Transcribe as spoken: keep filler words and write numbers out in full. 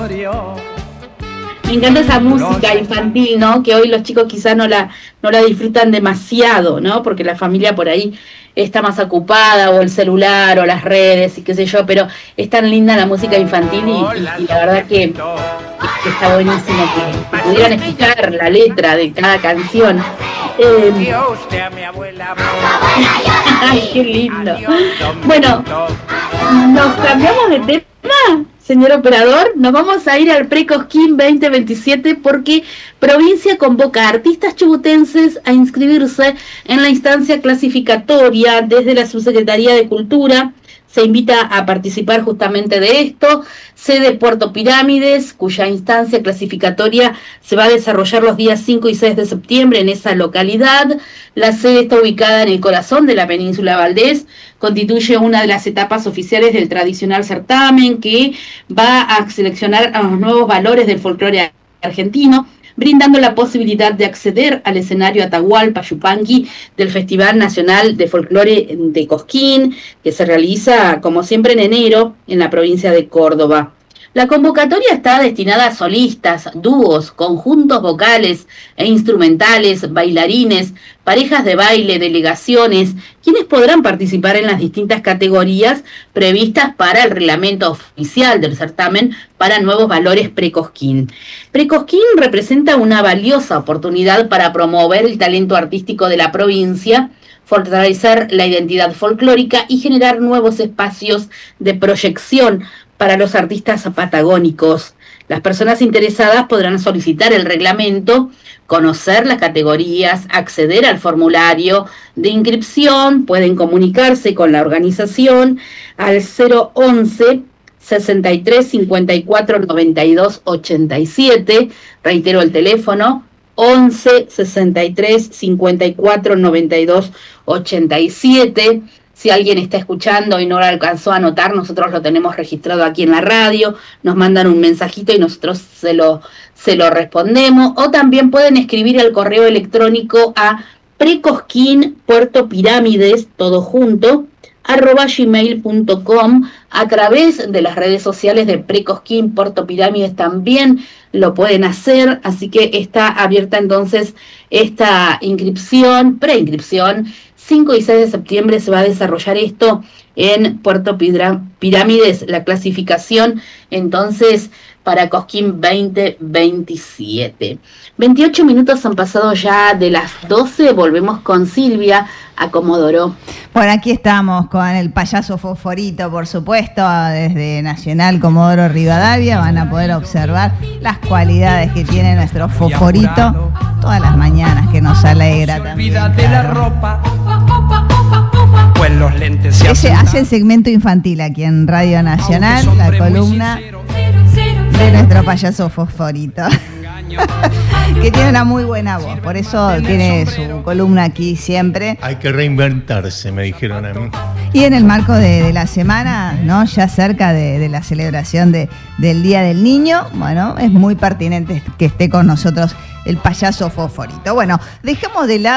Me encanta esa música infantil, ¿no? Que hoy los chicos quizás no la, no la disfrutan demasiado, ¿no? Porque la familia por ahí está más ocupada, o el celular, o las redes, y qué sé yo, pero es tan linda la música infantil y, y, y la verdad que, que está buenísimo que, que pudieran escuchar la letra de cada canción. Eh... Ay, qué lindo. Bueno, nos cambiamos de tema, señor operador. Nos vamos a ir al Pre-Cosquín veinte veintisiete porque provincia convoca a artistas chubutenses a inscribirse en la instancia clasificatoria desde la Subsecretaría de Cultura. Se invita a participar justamente de esto, sede Puerto Pirámides, cuya instancia clasificatoria se va a desarrollar los días cinco y seis de septiembre en esa localidad. La sede está ubicada en el corazón de la península Valdés, constituye una de las etapas oficiales del tradicional certamen que va a seleccionar a los nuevos valores del folclore argentino, brindando la posibilidad de acceder al escenario Atahualpa Yupanqui del Festival Nacional de Folclore de Cosquín, que se realiza, como siempre, en enero en la provincia de Córdoba. La convocatoria está destinada a solistas, dúos, conjuntos vocales e instrumentales, bailarines, parejas de baile, delegaciones, quienes podrán participar en las distintas categorías previstas para el reglamento oficial del certamen para nuevos valores Pre-Cosquín. Pre-Cosquín representa una valiosa oportunidad para promover el talento artístico de la provincia, fortalecer la identidad folclórica y generar nuevos espacios de proyección para los artistas patagónicos. Las personas interesadas podrán solicitar el reglamento, conocer las categorías, acceder al formulario de inscripción, pueden comunicarse con la organización al cero once, sesenta y tres, cincuenta y cuatro, noventa y dos, ochenta y siete, reitero el teléfono, once, sesenta y tres, cincuenta y cuatro, noventa y dos, ochenta y siete. Si alguien está escuchando y no lo alcanzó a anotar, nosotros lo tenemos registrado aquí en la radio, nos mandan un mensajito y nosotros se lo, se lo respondemos, o también pueden escribir al correo electrónico a precosquín puerto pirámides, todo junto, arroba gmail punto com. A través de las redes sociales de Pre-Cosquín Puerto Pirámides también lo pueden hacer, así que está abierta entonces esta inscripción, preinscripción. cinco y seis de septiembre se va a desarrollar esto en Puerto Pirámides, la clasificación entonces para Cosquín veinte veintisiete. veintiocho minutos han pasado ya de las doce, volvemos con Silvia a Comodoro. Bueno, aquí estamos con el payaso Fosforito, por supuesto, desde Nacional Comodoro Rivadavia. Van a poder observar las cualidades que tiene nuestro Fosforito todas las mañanas, que nos alegra también. Claro. Pues los lentes se Ese hace el segmento infantil aquí en Radio Nacional, la columna de nuestro payaso Fosforito, que tiene una muy buena voz, por eso tiene su columna aquí siempre. Hay que reinventarse, me dijeron a mí. Y en el marco de, de la semana, ¿no? Ya cerca de, de la celebración de, del Día del Niño, bueno, es muy pertinente que esté con nosotros el payaso Fosforito. Bueno, dejemos de lado